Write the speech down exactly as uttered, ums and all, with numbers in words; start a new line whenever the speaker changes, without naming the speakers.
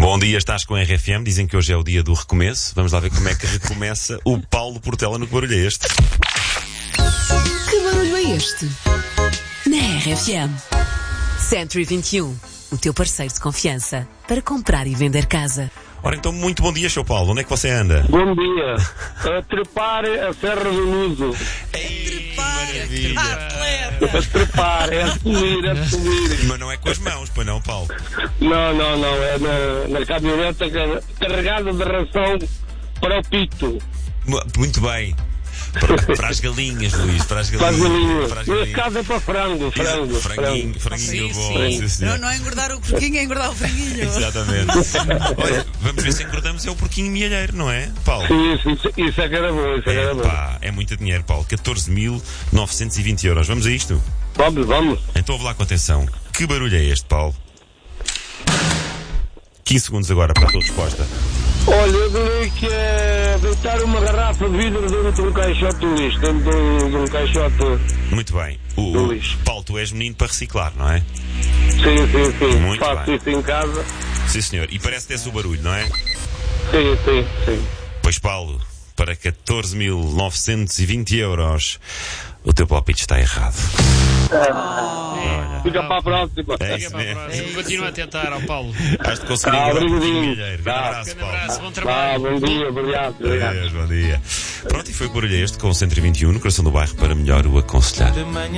Bom dia, estás com a R F M. Dizem que hoje é o dia do recomeço. Vamos lá ver como é que recomeça o Paulo Portela no Que Barulho é Este?
Que barulho é este? Na R F M. Century vinte e um, o teu parceiro de confiança para comprar e vender casa.
Ora então, muito bom dia, seu Paulo. Onde é que você anda?
Bom dia. A trepar a Serra do Luso.
Ei,
Maravilha.
A trepar, é a subir, é a subir.
Mas não é com as mãos, pois não, Paulo?
Não, não, não. É na, na caminhoneta carregada de ração para o pito.
Muito bem. Para, para as galinhas, Luís, para as galinhas.
Para as galinhas.
Para as
Neste caso é para frango. frango
franguinho, franguinho bom.
Sim, sim. Não, não é engordar o porquinho, é engordar o franguinho.
Exatamente. Olha, vamos ver se engordamos é o porquinho mielheiro, não é, Paulo?
Sim, isso, isso é que era bom, isso é que era bom.
Pá, é muito dinheiro, Paulo. catorze mil novecentos e vinte euros. Vamos a isto?
Vamos, vamos.
Então ouve lá com atenção. Que barulho é este, Paulo? quinze segundos agora para a tua resposta.
Olha, eu diria que é deitar uma garrafa de vidro dentro de um caixote de lixo. Dentro de um, de um caixote
Muito bem. O,
do lixo.
Paulo, tu és menino para reciclar, não é?
Sim, sim, sim.
Muito
Faço
bem.
isso em casa.
Sim, senhor. E parece esse o barulho, não é?
Sim, sim, sim.
Pois, Paulo, para catorze mil novecentos e vinte euros, o teu palpite está errado.
Fica para a próxima.
É
Fica
isso
para a
mesmo.
próxima. Continua a tentar, ao Paulo.
Has de conseguir
Ah,
engordar um
obrigadinho.
pouquinho milheiro. Grande
Tá.
abraço,
Grande
Paulo.
abraço, bom
Ah,
trabalho.
bom dia, obrigado. obrigado.
Adeus, bom dia. Pronto, e foi o Barulho é Este com o cento e vinte e um no coração do bairro para melhor o aconselhar.